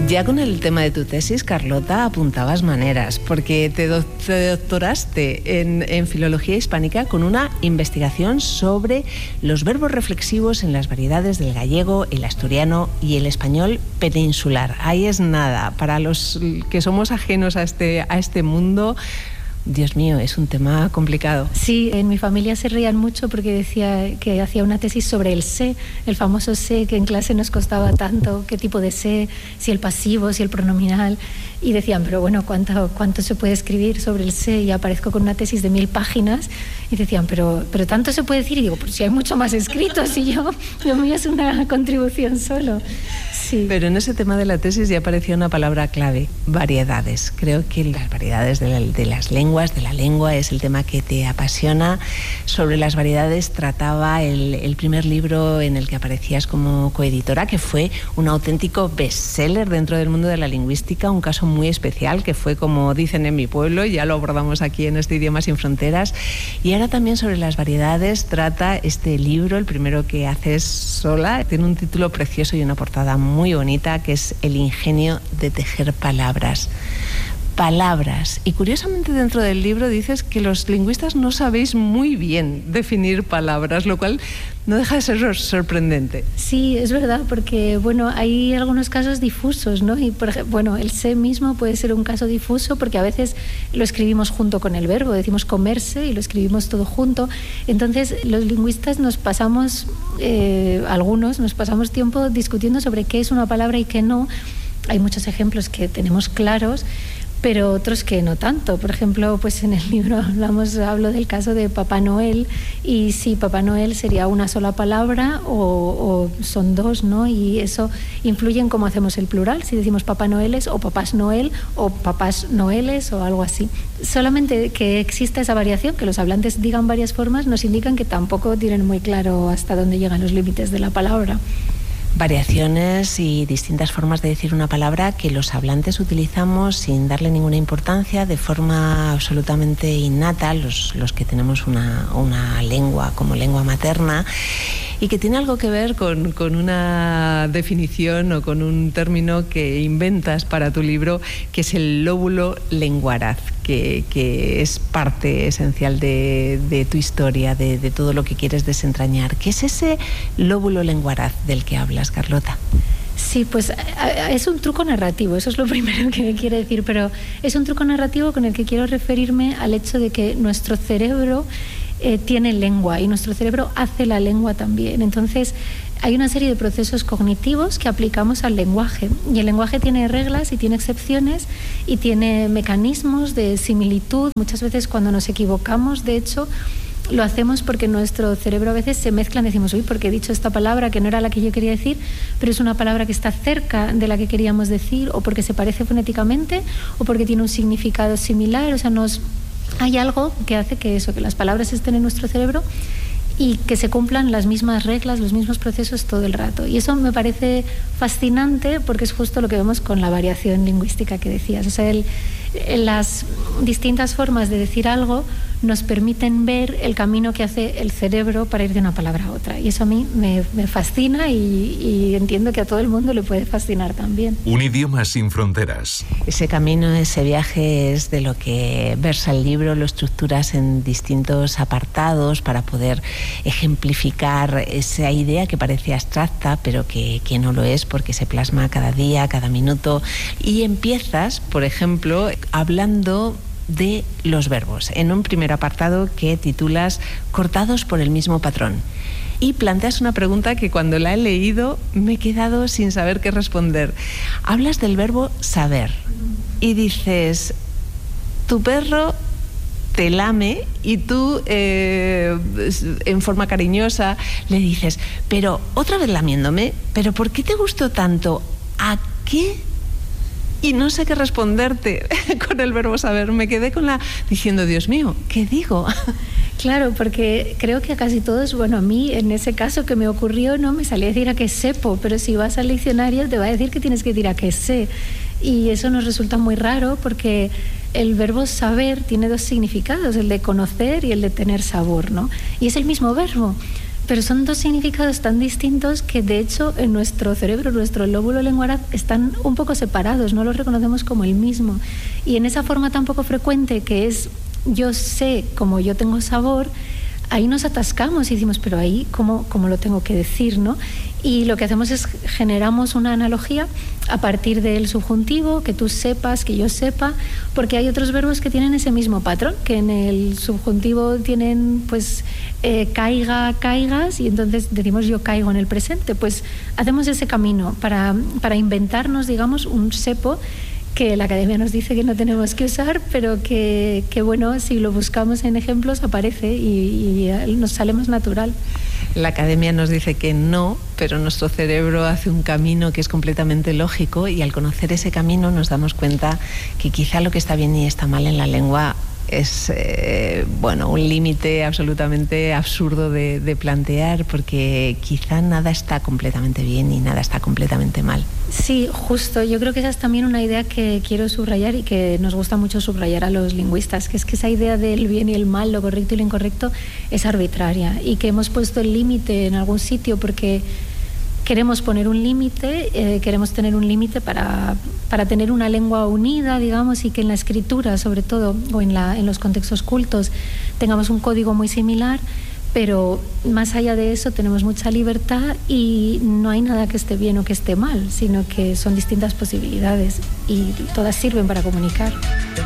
Ya con el tema de tu tesis, Carlota, apuntabas maneras, porque te doctoraste en Filología Hispánica con una investigación sobre los verbos reflexivos en las variedades del gallego, el asturiano y el español peninsular. Ahí es nada. Para los que somos ajenos a este mundo, Dios mío, es un tema complicado. Sí, en mi familia se reían mucho porque decía que hacía una tesis sobre el sé, el famoso sé que en clase nos costaba tanto, qué tipo de sé, si el pasivo, si el pronominal, y decían, pero bueno, ¿cuánto se puede escribir sobre el sé? Y aparezco con una tesis de 1000 páginas y decían, pero tanto se puede decir, y digo, pues si hay mucho más escrito, si lo mío es una contribución solo. Sí. Pero en ese tema de la tesis ya aparecía una palabra clave, variedades. Creo que las variedades de las lenguas, de la lengua, es el tema que te apasiona. Sobre las variedades trataba el primer libro en el que aparecías como coeditora, que fue un auténtico bestseller dentro del mundo de la lingüística, un caso muy especial que fue, como dicen en mi pueblo, y ya lo abordamos aquí en este Idioma sin Fronteras. Y ahora también sobre las variedades trata este libro, el primero que haces sola. Tiene un título precioso y una portada muy bonita, que es El ingenio de tejer palabras. Palabras. Y curiosamente dentro del libro dices que los lingüistas no sabéis muy bien definir palabras, lo cual no deja de ser sorprendente. Sí, es verdad, porque bueno, hay algunos casos difusos, ¿no? Y por ejemplo, bueno, el sé mismo puede ser un caso difuso porque a veces lo escribimos junto con el verbo, decimos comerse y lo escribimos todo junto. Entonces los lingüistas nos pasamos, algunos nos pasamos tiempo discutiendo sobre qué es una palabra y qué no. Hay muchos ejemplos que tenemos claros, pero otros que no tanto. Por ejemplo, pues en el libro hablo del caso de Papá Noel, y si Papá Noel sería una sola palabra o son dos, ¿no? Y eso influye en cómo hacemos el plural, si decimos Papá Noeles o Papás Noel o Papás Noeles o algo así. Solamente que exista esa variación, que los hablantes digan varias formas, nos indican que tampoco tienen muy claro hasta dónde llegan los límites de la palabra. Variaciones y distintas formas de decir una palabra que los hablantes utilizamos sin darle ninguna importancia, de forma absolutamente innata, los que tenemos una lengua como lengua materna, y que tiene algo que ver con una definición o con un término que inventas para tu libro, que es el lóbulo lenguaraz, que es parte esencial de tu historia, de todo lo que quieres desentrañar. ¿Qué es ese lóbulo lenguaraz del que hablas, Carlota? Sí, pues es un truco narrativo, eso es lo primero que me quiero decir, pero es un truco narrativo con el que quiero referirme al hecho de que nuestro cerebro tiene lengua y nuestro cerebro hace la lengua también. Entonces hay una serie de procesos cognitivos que aplicamos al lenguaje, y el lenguaje tiene reglas y tiene excepciones y tiene mecanismos de similitud. Muchas veces cuando nos equivocamos, de hecho, lo hacemos porque nuestro cerebro a veces se mezcla y decimos, uy, porque he dicho esta palabra que no era la que yo quería decir, pero es una palabra que está cerca de la que queríamos decir, o porque se parece fonéticamente, o porque tiene un significado similar. O sea, hay algo que hace que las palabras estén en nuestro cerebro y que se cumplan las mismas reglas, los mismos procesos todo el rato. Y eso me parece fascinante porque es justo lo que vemos con la variación lingüística que decías. O sea, las distintas formas de decir algo nos permiten ver el camino que hace el cerebro para ir de una palabra a otra. Y eso a mí me fascina y entiendo que a todo el mundo le puede fascinar también. Un idioma sin fronteras. Ese camino, ese viaje es de lo que versa el libro, lo estructuras en distintos apartados para poder ejemplificar esa idea que parece abstracta, pero que no lo es, porque se plasma cada día, cada minuto. Y empiezas, por ejemplo, hablando de los verbos, en un primer apartado que titulas Cortados por el mismo patrón. Y planteas una pregunta que cuando la he leído me he quedado sin saber qué responder. Hablas del verbo saber y dices, tu perro te lame, y tú en forma cariñosa le dices, pero otra vez lamiéndome, pero ¿por qué te gustó tanto? ¿A qué? Y no sé qué responderte con el verbo saber. Me quedé diciendo, Dios mío, ¿qué digo? Claro, porque creo que a casi todos, bueno, a mí en ese caso que me ocurrió, no me salía a decir a qué sepo, pero si vas al diccionario te va a decir que tienes que decir a qué sé. Y eso nos resulta muy raro porque el verbo saber tiene dos significados, el de conocer y el de tener sabor, ¿no? Y es el mismo verbo, pero son dos significados tan distintos que de hecho en nuestro cerebro, nuestro lóbulo lenguaraz, están un poco separados, no los reconocemos como el mismo. Y en esa forma tan poco frecuente que es yo sé como yo tengo sabor, ahí nos atascamos y decimos, pero ahí ¿cómo lo tengo que decir, ¿no? Y lo que hacemos es generamos una analogía a partir del subjuntivo, que tú sepas, que yo sepa, porque hay otros verbos que tienen ese mismo patrón, que en el subjuntivo tienen pues caiga, caigas, y entonces decimos yo caigo en el presente. Pues hacemos ese camino para inventarnos, digamos, un sepo que la academia nos dice que no tenemos que usar, pero que bueno, si lo buscamos en ejemplos aparece y nos sale más natural. La academia nos dice que no, pero nuestro cerebro hace un camino que es completamente lógico, y al conocer ese camino nos damos cuenta que quizá lo que está bien y está mal en la lengua es un límite absolutamente absurdo de plantear, porque quizá nada está completamente bien y nada está completamente mal. Sí, justo. Yo creo que esa es también una idea que quiero subrayar y que nos gusta mucho subrayar a los lingüistas, que es que esa idea del bien y el mal, lo correcto y lo incorrecto, es arbitraria, y que hemos puesto el límite en algún sitio porque queremos poner un límite, queremos tener un límite para tener una lengua unida, digamos, y que en la escritura, sobre todo, o en los contextos cultos, tengamos un código muy similar, pero más allá de eso tenemos mucha libertad y no hay nada que esté bien o que esté mal, sino que son distintas posibilidades y todas sirven para comunicar.